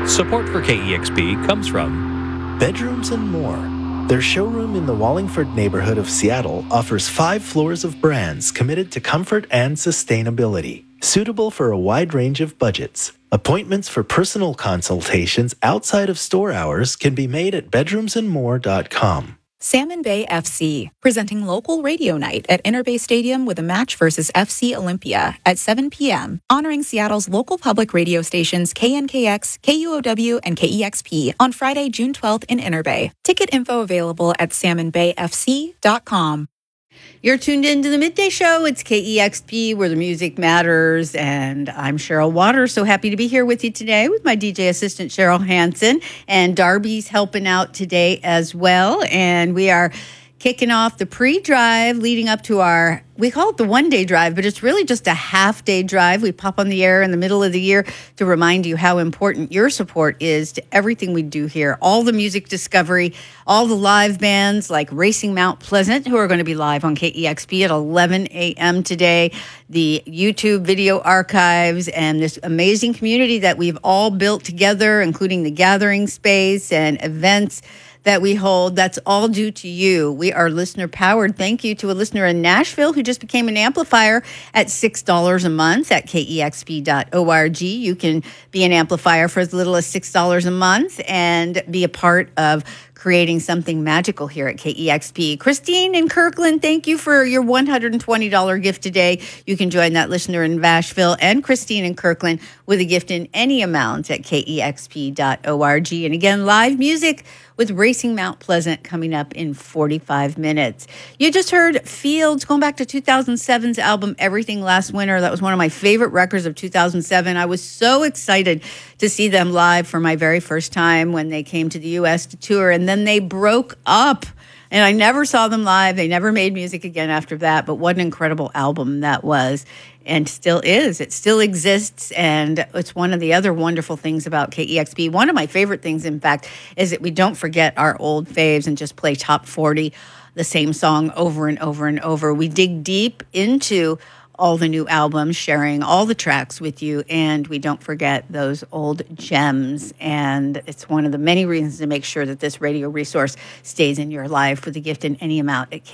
Support for KEXP comes from Bedrooms and More. Their showroom in the Wallingford neighborhood of Seattle offers 5 floors of brands committed to comfort and sustainability, suitable for a wide range of budgets. Appointments for personal consultations outside of store hours can be made at bedroomsandmore.com. Salmon Bay FC, presenting local radio night at Interbay Stadium with a match versus FC Olympia at 7 p.m., honoring Seattle's local public radio stations KNKX, KUOW, and KEXP on Friday, June 12th in Interbay. Ticket info available at salmonbayfc.com. You're tuned into the Midday Show. It's KEXP, where the music matters, and I'm Cheryl Waters. So happy to be here with you today with my DJ assistant, Cheryl Hansen, and Darby's helping out today as well. And we are kicking off the pre-drive leading up to our, we call it the one-day drive, but it's really just a half-day drive. We pop on the air in the middle of the year to remind you how important your support is to everything we do here. All the music discovery, all the live bands like Racing Mount Pleasant, who are going to be live on KEXP at 11 a.m. today, the YouTube video archives, and this amazing community that we've all built together, including the gathering space and events that we hold. That's all due to you. We are listener powered. Thank you to a listener in Nashville who just became an amplifier at $6 a month at KEXP.org. You can be an amplifier for as little as $6 a month and be a part of creating something magical here at KEXP. Christine in Kirkland, thank you for your $120 gift today. You can join that listener in Nashville and Christine in Kirkland with a gift in any amount at KEXP.org. And again, live music with Racing Mount Pleasant coming up in 45 minutes. You just heard Fields going back to 2007's album, Everything Last Winter. That was one of my favorite records of 2007. I was so excited to see them live for my very first time when they came to the U.S. to tour, and then they broke up. And I never saw them live. They never made music again after that. But what an incredible album that was, and still is. It still exists, and it's one of the other wonderful things about KEXP. One of my favorite things, in fact, is that we don't forget our old faves and just play top 40, the same song over and over and over. We dig deep into all the new albums, sharing all the tracks with you, and we don't forget those old gems. And it's one of the many reasons to make sure that this radio resource stays in your life with a gift in any amount at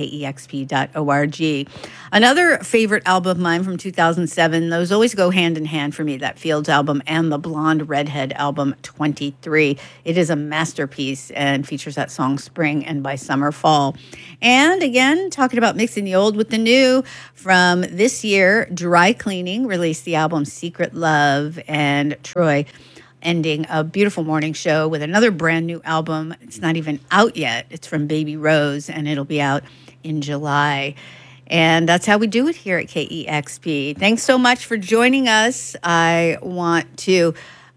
KEXP.org. Another favorite album of mine from 2007, those always go hand in hand for me, that Fields album and the Blonde Redhead album 23. It is a masterpiece and features that song Spring and By Summer Fall. And again, talking about mixing the old with the new, from this year, Dry Cleaning released the album Secret Love, and Troy ending a beautiful morning show with another brand new album. It's not even out yet. It's from Baby Rose, and it'll be out in July. And that's how we do it here at KEXP. Thanks so much for joining us. I want to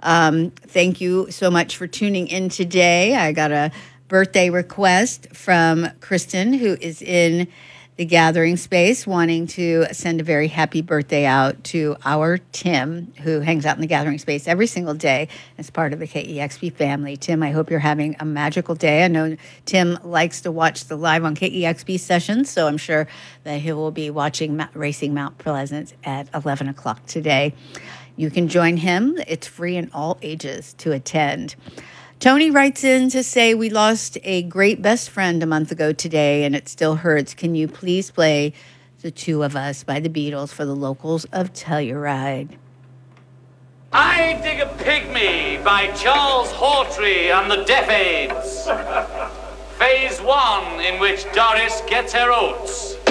thank you so much for tuning in today. I got a birthday request from Kristen, who is in the gathering space, wanting to send a very happy birthday out to our Tim, who hangs out in the gathering space every single day as part of the KEXP family. Tim, I hope you're having a magical day. I know Tim likes to watch the live on KEXP sessions, so I'm sure that he will be watching Racing Mount Pleasant at 11 o'clock today. You can join him. It's free in all ages to attend. Tony writes in to say, we lost a great best friend a month ago today, and it still hurts. Can you please play The Two of Us by the Beatles for the locals of Telluride? I Dig a Pygmy by Charles Hawtrey and the Deaf Aids. Phase 1, in which Doris gets her oats.